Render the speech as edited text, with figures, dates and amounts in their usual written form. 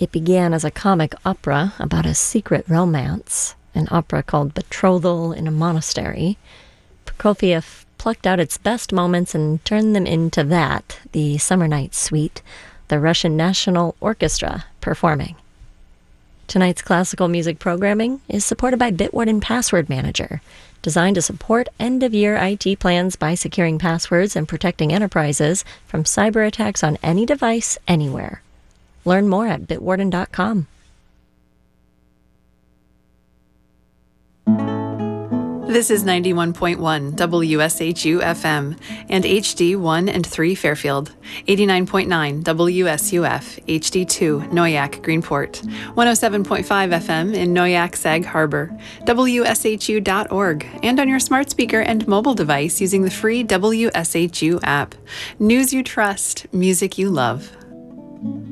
It began as a comic opera about a secret romance, an opera called Betrothal in a Monastery. Prokofiev plucked out its best moments and turned them into that, the Summer Night Suite, the Russian National Orchestra performing. Tonight's classical music programming is supported by Bitwarden Password Manager, designed to support end-of-year IT plans by securing passwords and protecting enterprises from cyber attacks on any device, anywhere. Learn more at bitwarden.com. This is 91.1 WSHU FM and HD 1 and 3 Fairfield, 89.9 WSUF HD 2 Noyak Greenport, 107.5 FM in Noyak Sag Harbor, WSHU.org, and on your smart speaker and mobile device using the free WSHU app. News you trust, music you love.